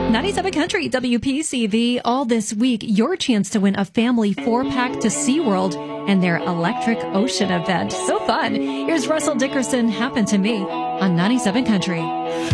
97 Country WPCV. All this week, your chance to win a family 4-pack to SeaWorld and their Electric Ocean event. So fun. Here's Russell Dickerson, Happen to Me on 97 Country.